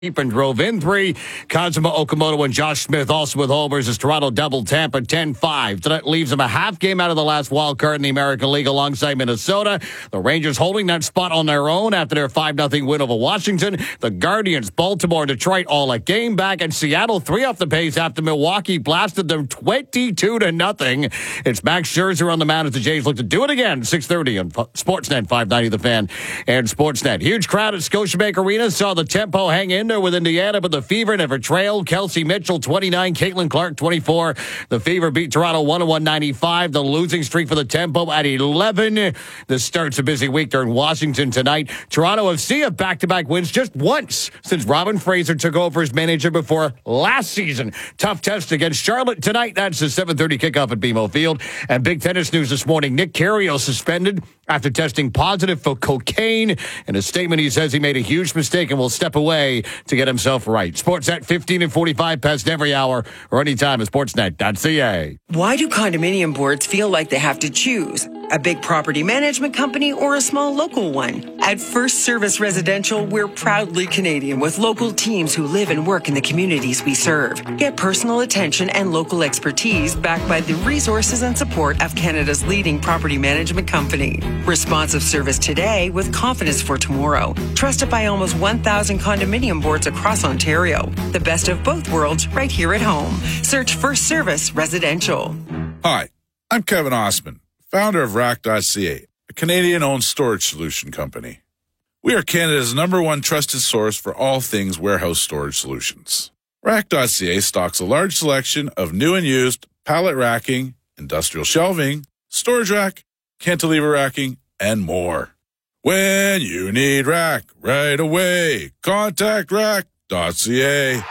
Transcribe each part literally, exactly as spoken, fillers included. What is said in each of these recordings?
and drove in three. Kazuma Okamoto and Josh Smith also with homers as Toronto doubled Tampa ten five. Tonight leaves them a half game out of the last wild card in the American League alongside Minnesota. The Rangers holding that spot on their own after their five nothing win over Washington. The Guardians, Baltimore, Detroit all a game back, and Seattle three off the pace after Milwaukee blasted them twenty-two to nothing. It's Max Scherzer on the mound as the Jays look to do it again. six thirty on Sportsnet, five ninety The Fan and Sportsnet. Huge crowd at Scotiabank Arena saw the tempo hang in with Indiana, but the Fever never trailed. Kelsey Mitchell, twenty-nine. Caitlin Clark, twenty-four. The Fever beat Toronto one oh one ninety-five. The losing streak for the Tempo at eleven. This starts a busy week there in Washington tonight. Toronto F C have back-to-back wins just once since Robin Fraser took over as manager before last season. Tough test against Charlotte tonight. That's the seven thirty kickoff at B M O Field. And big tennis news this morning. Nick Kyrgios suspended after testing positive for cocaine. In a statement, he says he made a huge mistake and will step away to get himself right. Sportsnet fifteen and forty-five past every hour or anytime at sportsnet dot c a. Why do condominium boards feel like they have to choose? A big property management company or a small local one? At First Service Residential, we're proudly Canadian with local teams who live and work in the communities we serve. Get personal attention and local expertise backed by the resources and support of Canada's leading property management company. Responsive service today with confidence for tomorrow. Trusted by almost one thousand condominium boards across Ontario. The best of both worlds right here at home. Search First Service Residential. Hi, I'm Kevin Osman, founder of Rack dot c a, a Canadian-owned storage solution company. We are Canada's number one trusted source for all things warehouse storage solutions. Rack dot c a stocks a large selection of new and used pallet racking, industrial shelving, storage rack, cantilever racking, and more. When you need rack right away, contact Rack dot c a.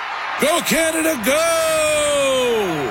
Go Canada, go!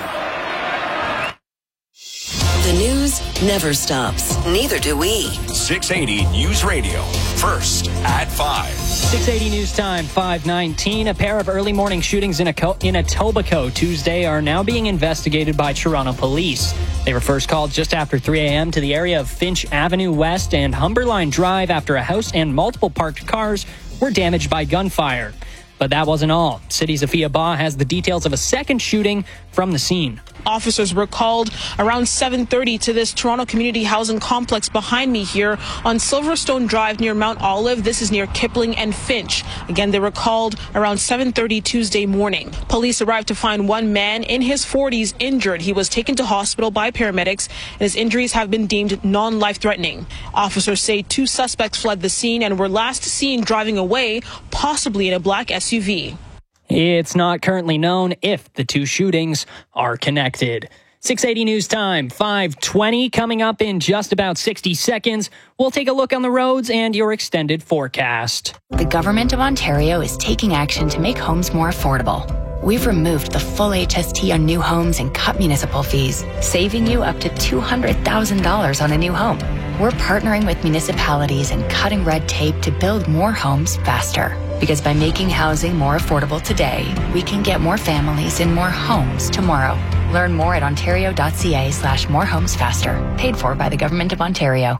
The news never stops. Neither do we. six eighty News Radio. First at five. six eighty News Time, five nineteen. A pair of early morning shootings in, a co- in Etobicoke Tuesday are now being investigated by Toronto police. They were first called just after three a.m. to the area of Finch Avenue West and Humberline Drive after a house and multiple parked cars were damaged by gunfire. But that wasn't all. City's Afia Ba has the details of a second shooting from the scene. Officers were called around seven thirty to this Toronto community housing complex behind me here on Silverstone Drive near Mount Olive. This is near Kipling and Finch. Again, they were called around seven thirty Tuesday morning. Police arrived to find one man in his forties injured. He was taken to hospital by paramedics, and his injuries have been deemed non-life-threatening. Officers say two suspects fled the scene and were last seen driving away, possibly in a black S U V. It's not currently known if the two shootings are connected. six eighty News Time, five twenty. Coming up in just about sixty seconds, we'll take a look on the roads and your extended forecast. The Government of Ontario is taking action to make homes more affordable. We've removed the full H S T on new homes and cut municipal fees, saving you up to two hundred thousand dollars on a new home. We're partnering with municipalities and cutting red tape to build more homes faster. Because by making housing more affordable today, we can get more families in more homes tomorrow. Learn more at ontario.ca slash more homes faster. Paid for by the Government of Ontario.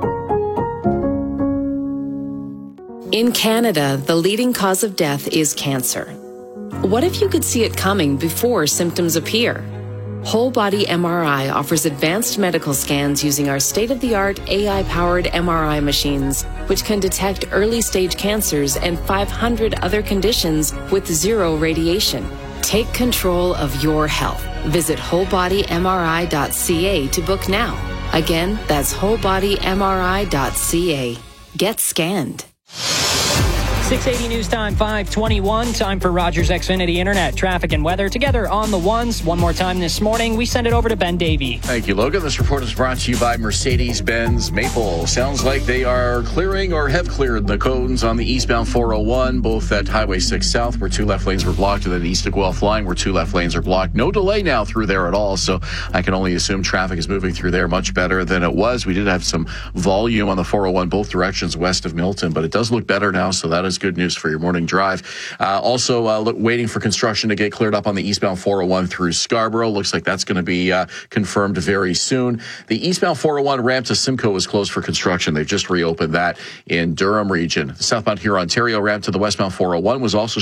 In Canada, the leading cause of death is cancer. What if you could see it coming before symptoms appear? Whole Body M R I offers advanced medical scans using our state-of-the-art A I-powered M R I machines, which can detect early-stage cancers and five hundred other conditions with zero radiation. Take control of your health. Visit whole body m r i dot c a to book now. Again, that's whole body m r i dot c a. Get scanned. six eighty News Time, five twenty-one. Time for Rogers Xfinity Internet, traffic and weather together on the ones. One more time this morning, we send it over to Ben Davey. Thank you, Logan. This report is brought to you by Mercedes-Benz Maple. Sounds like they are clearing or have cleared the cones on the eastbound four oh one, both at Highway six South, where two left lanes were blocked, and then east of Guelph line, where two left lanes are blocked. No delay now through there at all, so I can only assume traffic is moving through there much better than it was. We did have some volume on the four oh one both directions west of Milton, but it does look better now, so that is is good news for your morning drive. Uh, also, uh, look, waiting for construction to get cleared up on the eastbound four oh one through Scarborough. Looks like that's going to be uh, confirmed very soon. The eastbound four oh one ramp to Simcoe is closed for construction. They've just reopened that in Durham region. The southbound Huron-Ontario ramp to the westbound four oh one was also